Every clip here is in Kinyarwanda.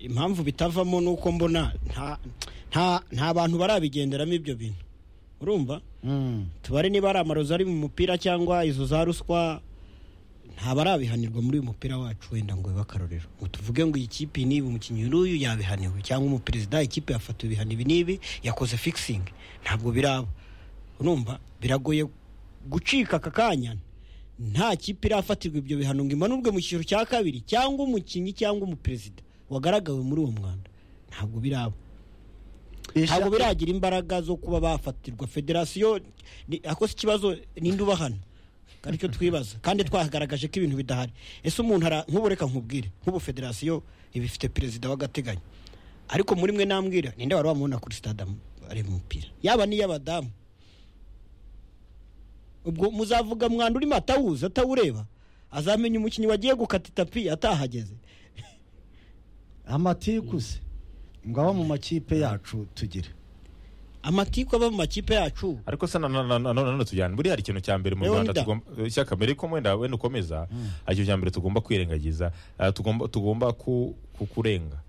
impamvu bitavamo nuko mbona nta bantu barabigenderamo ibyo bintu urumva tubare niba ari amarozi ari mu mupira cyangwa izo za ruswa nta barabihanirwa muri uyu mupira wacu wenda ngo bibe akarorero ngo tuvuge ngo iyi kipe niba umukinnyi n'uyu yabihaniwe cyangwa umuperezida ikipe yafata ibihano ibi n'ibi yakoze fixing ntabwo biraba urumva biragoye gucika aka kanya nta kipe irafatirwa ibyo bihano ngo imanurwe mu cyiciro cya kabiri cyangwa umukinnyi cyangwa umuperezida wagaragawe muri uwo mwanda ntabwo biraba ntabwo biragira imbaraga zo kuba bafatirwa federasiyo akoze ikibazo ninde ubahana kandi cyo twibaza kandi twagaragaje ko ibintu bidahari ese umuntu nk'ubu reka nkubwire nk'ubu federasiyo ibifite perezida w'agateganyo ariko muri mwe nambwira ninde wari wamubona kuri stade ari mu mupira yaba n'iy'abadamu ubwo muzavuga mwanda urimo atawuzi atawureba azamenya umukinnyi wagiye gukata itapi atahageze amatiku se ngaba mu makipe yacu tugire amatiku aba mu makipe yacu ariko se nanone tujyana buri hari ikintu cya mbere mu Rwanda tugomba cyaka mbere ko wenda ukomeza aricyo cya mbere tugomba kwirengagiza tugomba kurenga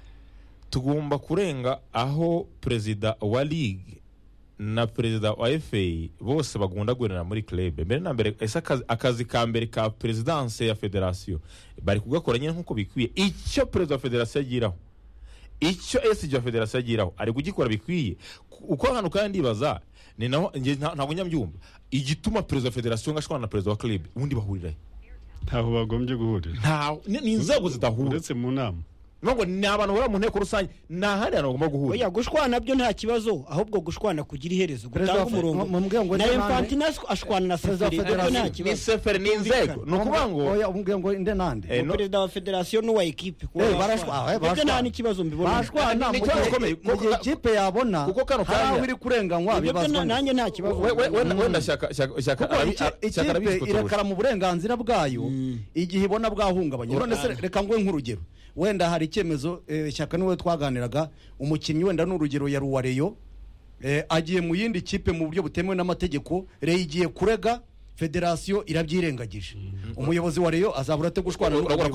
tugomba kurenga aho perezida wa ligue na perezida wa FA bose bagunda gukorera muri club mbere na mbere akazi ka mbere ka presidence ya federation bari kugakora nyine nkuko bikwiye icyo perezida wa federation agiraho icyo SG wa federation agiraho ari kugikora bikwiye uko hano kandi baza ni naho ntabwo nyambyumva igituma perezida wa federation ngashwana na perezida wa club ubundi bahurira ntaho bagombye guhurira ni inzego zidahura ndetse mu nama ngo ni abantu bari mu nteko rusange nahari bagomba guhura oya gushwana byo nta kibazo ahubwo gushwana kugira iherezo gutanga umurongo na Infantino ashwana na Seferi nta kibazo ni Seferi ni inzego no kuvuga ngo oya umbwiye ngo inde nande perezida wa federation n'uwa equipe barashwana nta n'ikibazo mbibona barashwana mu gihe ikipe yabona kuko kano kanya iri kurenganywa bibazwa nanjye nta kibazo wenda shaka ikipe irekara mu burenganzira bwayo igihe ibona bwahungabanye none se reka ngwe nk'urugero wenda hari icyemezo cyaka niwe twaganiraga umukinnyi wenda n'urugero ya Ruwareyo agiye mu yindi kipe mu buryo butemewe n'amategeko Reyo igiye kurega federasiyo irabyirengagije umuyobozi wa Reyo azabura te gushwana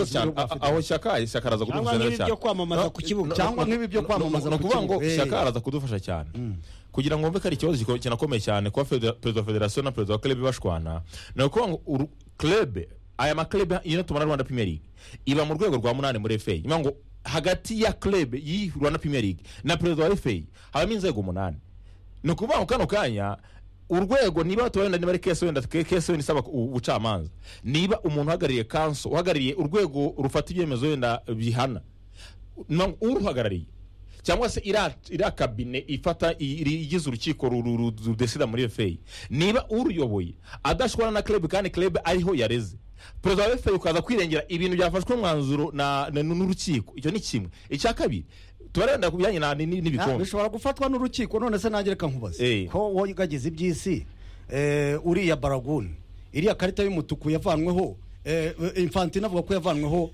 aho cyaka araza kudufasha cyane byo kwamamaza ku kibuga cyangwa nk'ibi byo kwamamaza no kuvuga ngo cyaka araza kudufasha cyane kugira ngo mve ko ari ikibazo kinakomeye cyane kwa perezida wa federasiyo na perezida wa club bashwana no kuvuga ngo club aya maklub yino tumana Rwanda Premier League iba mu rwego rwa 8 muri FA nyuma ngo hagati ya club yi Rwanda Premier League na president wa FA habamo inzego 8 no kuvuga kano kanya urwego niba tubenda niba kese wenda kese ni saba ubucamanza niba umuntu uhagarariye kanso uhagarariye urwego rufata ibyemezo wenda bihana uruhagarariye cyangwa se ira kabine ifata igize urukiko rudesida muri FA niba uruyoboye adashwana na club kandi club ariho yareze perezida wa FA ukaza kwirengera ibintu byafashwe mwanzuro n'urukiko icyo ni kimwe icya kabiri tubarenda kubijyanye n'ibikombe bishobora gufatwa n'urukiko none se nangereka nkubaze ko wogagize iby'isi uriya Baragun iriya karita y'umutuku yavanweho Infantino avuga ko yavanweho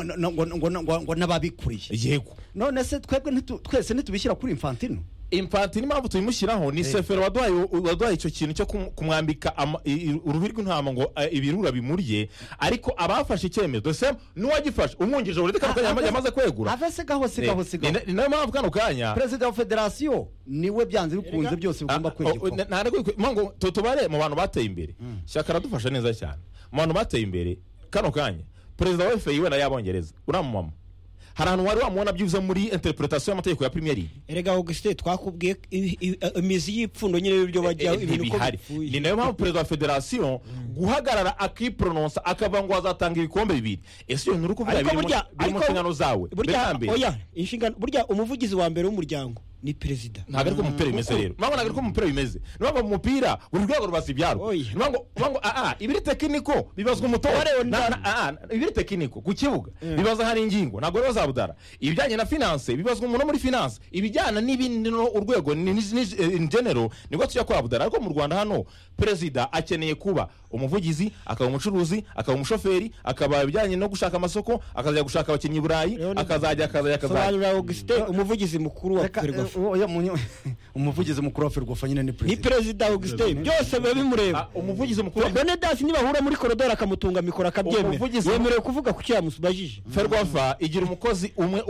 ngo n'ababikuriye yego none se twese ntitubishyira kuri Infantino impamvu tuyimushyiraho ni Seferi waduhaye icyo kintu cyo kumwambika urubi rw'intama ngo ibirura bimurye ariko abafashe icyemezo dose n'uwagifashe umwungirije uretse kano kanya yamaze kwegura avese gaho sigaho ni nayo mpamvu kano kanya perezida wa federasiyo niwe byanze bikunze byose bigomba kwegurwa ngo tubare mu bantu bateye imbere shyaka aradufasha neza cyane mu bantu bateye imbere kano kanya perezida wa FA wenda y'Abongereza uramumama hari ahantu wari wamubona byuze muri interpretation y'amategeko ya Premier League erega Augustin twakubwiye imizi y'ipfundo nyine y'ibyo bajya ibintu ko ni nayo mpamvu perezida wa federation guhagarara akiprononsa akava ngo azatanga ibikombe bibiri ese nuri kuvuga biri mu nshingano zawe oya inshingano burya umuvugizi wa mbere w'umuryango ni perezida ntago ariko umupira bimeze rero ntabwo ntago ariko umupira bimeze ntabwo mu mupira buri rwego rubasi byaro ntabwo ibiri tekiniko bibazwa umutore ibiri tekiniko ku kibuga bibaza hari ingingo ntabwo rero zabudara ibijyanye na finance bibazwa umuntu muri finance ibijyana n'ibindi urwego in general nibwo tujya kwa budara ariko mu Rwanda hano perezida akeneye kuba umuvugizi akaba umucuruzi akaba umushoferi akaba ibijyanye no gushaka amasoko akazajya gushaka abakinnyi i Burayi akazajya Augustin umuvugizi mukuru wa umuvugizi mukuru wa Ferwafa nyine ni perezida Augustin byose biba bimureba umuvugizi mukuru Benedas nibahura muri koridoro akamutunga mikoro akabyemera yemerewe kuvuga ku cyo yamusubajije Ferwafa igira umukozi umwe